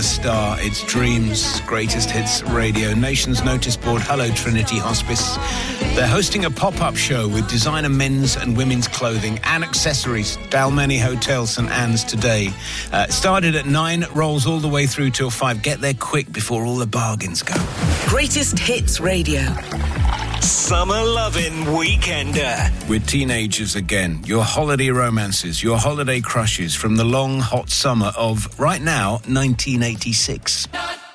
a star. It's Dreams, Greatest Hits Radio. Nation's Notice Board, hello Trinity Hospice. They're hosting a pop-up show with designer men's and women's clothing and accessories. Dalmeny Hotel, St Anne's today. Started at 9, rolls all the way through till 5. Get there quick before all the bargains go. Greatest Hits Radio. Summer Lovin' Weekender. With teenagers again. Your holiday romances, your holiday crushes from the long, hot summer of, right now, 1986.